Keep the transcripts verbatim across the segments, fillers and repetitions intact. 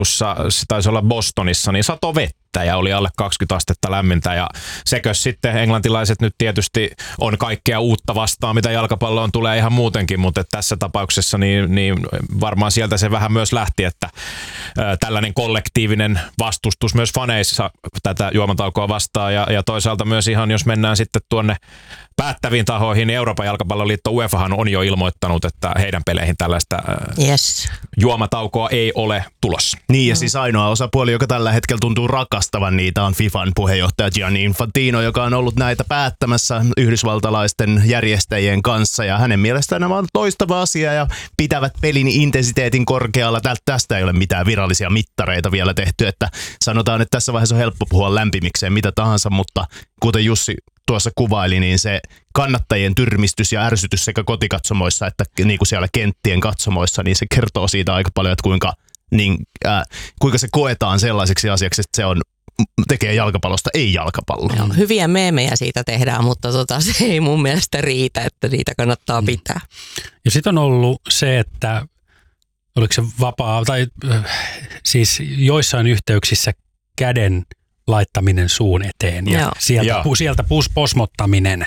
marraskuussa, se taisi olla Bostonissa, niin sato vettä ja oli alle kaksikymmentä astetta lämmintä. Ja sekö sitten englantilaiset nyt tietysti on kaikkea uutta vastaan, mitä jalkapalloon tulee ihan muutenkin, mutta tässä tapauksessa niin, niin varmaan sieltä se vähän myös lähti, että ä, tällainen kollektiivinen vastustus myös faneissa tätä juomataukoa vastaan ja, ja toisaalta myös ihan, jos mennään sitten tuonne päättäviin tahoihin, niin Euroopan jalkapalloliitto UEFAhan on jo ilmoittanut, että heidän peleihin tällaista yes. juomataukoa ei ole tulossa. Niin ja siis ainoa osapuoli, joka tällä hetkellä tuntuu rakastavan niitä, on FIFAn puheenjohtaja Gianni Infantino, joka on ollut näitä päättämässä yhdysvaltalaisten järjestäjien kanssa ja hänen mielestään nämä on toistava asia ja pitävät pelin intensiteetin korkealla. Tästä ei ole mitään virallisia mittareita vielä tehty, että sanotaan, että tässä vaiheessa on helppo puhua lämpimikseen mitä tahansa, mutta kuten Jussi tuossa kuvaili, niin se kannattajien tyrmistys ja ärsytys sekä kotikatsomoissa että niin kuin siellä kenttien katsomoissa, niin se kertoo siitä aika paljon, että kuinka, niin, äh, kuinka se koetaan sellaiseksi asiaksi, että se on, tekee jalkapallosta ei jalkapallo. Joo, hyviä meemejä siitä tehdään, mutta tota, se ei mun mielestä riitä, että niitä kannattaa pitää. Ja sitten on ollut se, että oliko se vapaa, tai äh, siis joissain yhteyksissä käden laittaminen suun eteen ja Joo. sieltä, pu, sieltä pus, posmottaminen,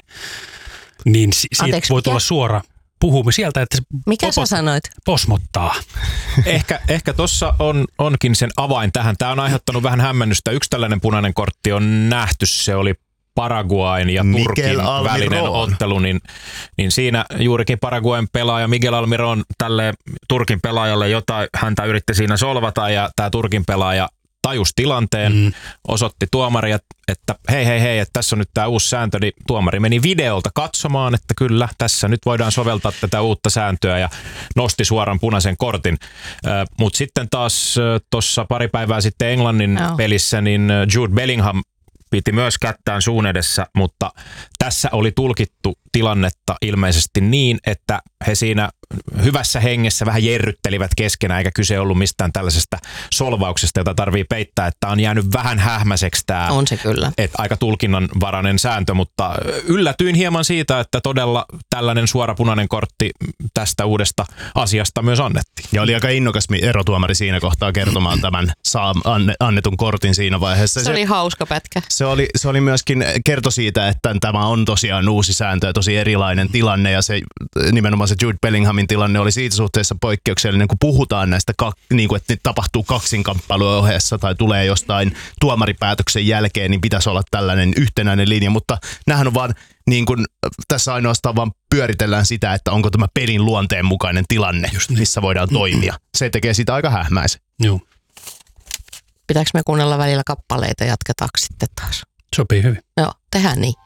niin si, siitä Anteeksi, voi tulla mikä? suora puhumme sieltä, että mikä popot, sä sanoit? Posmottaa. Ehkä, ehkä tuossa on, onkin sen avain tähän. Tämä on aiheuttanut vähän hämmennystä. Yksi tällainen punainen kortti on nähty, se oli Paraguayn ja Turkin välinen ottelu, niin, niin siinä juurikin Paraguayn pelaaja Miguel Almiron tälle Turkin pelaajalle jotain, häntä yritti siinä solvata ja tämä Turkin pelaaja tajus tilanteen, mm. osoitti tuomari, että hei hei hei, että tässä on nyt tämä uusi sääntö, niin tuomari meni videolta katsomaan, että kyllä, tässä nyt voidaan soveltaa tätä uutta sääntöä ja nosti suoran punaisen kortin. Äh, Mutta sitten taas äh, tuossa pari päivää sitten Englannin no. pelissä, niin Jude Bellingham piti myös kättään suun edessä, mutta tässä oli tulkittu tilannetta ilmeisesti niin, että he siinä hyvässä hengessä vähän jerryttelivät keskenään, eikä kyse ollut mistään tällaisesta solvauksesta, jota tarvii peittää, että on jäänyt vähän hähmäiseksi tämä on se kyllä. Että aika tulkinnanvarainen sääntö, mutta yllätyin hieman siitä, että todella tällainen suora punainen kortti tästä uudesta asiasta myös annettiin. Ja oli aika innokas erotuomari siinä kohtaa kertomaan tämän saa annetun kortin siinä vaiheessa. Se, se oli hauska pätkä. Se oli, se oli myöskin kerto siitä, että tämä on tosiaan uusi sääntö ja tosi erilainen tilanne ja se nimenomaan se Jude Bellinghamin tilanne oli siitä suhteessa poikkeuksellinen, kun puhutaan näistä, niin kuin, että tapahtuu kaksinkamppailun ohessa tai tulee jostain tuomaripäätöksen jälkeen, niin pitäisi olla tällainen yhtenäinen linja, mutta nämähän on vaan, niin kuin, tässä ainoastaan vaan pyöritellään sitä, että onko tämä pelin luonteen mukainen tilanne, missä voidaan toimia. Se tekee sitä aika hähmäisen. Joo. Pitääkö me kuunnella välillä kappaleita, jatketaanko sitten taas? Sopii hyvin. Joo, tehdään niin.